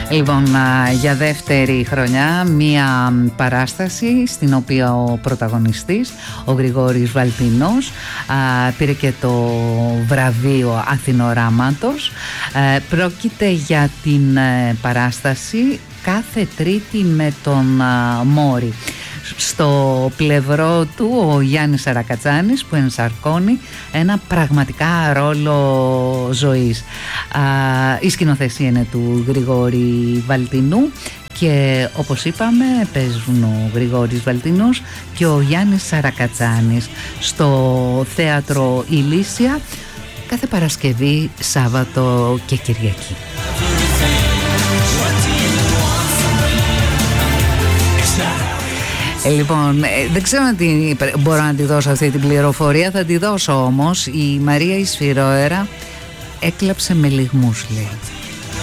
Λοιπόν, για δεύτερη χρονιά μία παράσταση στην οποία ο πρωταγωνιστής, ο Γρηγόρης Βαλτινός, πήρε και το βραβείο Αθηνοράματος. Πρόκειται για την παράσταση «Κάθε Τρίτη με τον Μόρη». Στο πλευρό του ο Γιάννης Σαρακατσάνης, που ενσαρκώνει ένα πραγματικά ρόλο ζωής. Η σκηνοθεσία είναι του Γρηγόρη Βαλτινού και όπως είπαμε παίζουν ο Γρηγόρης Βαλτινός και ο Γιάννης Σαρακατσάνης στο Θέατρο Ηλίσια κάθε Παρασκευή, Σάββατο και Κυριακή. Λοιπόν, δεν ξέρω αν μπορώ να τη δώσω αυτή την πληροφορία, θα τη δώσω όμως. Η Μαρία Ισφυρόερα έκλαψε με λυγμούς, λέει.